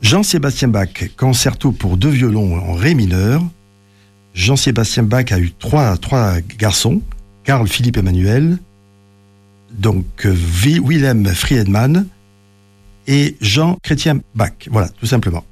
Jean-Sébastien Bach, concerto pour 2 violons en ré mineur. Jean-Sébastien Bach a eu trois garçons, Carl Philipp Emmanuel, donc Wilhelm Friedemann et Jean Chrétien Bach. Voilà, tout simplement.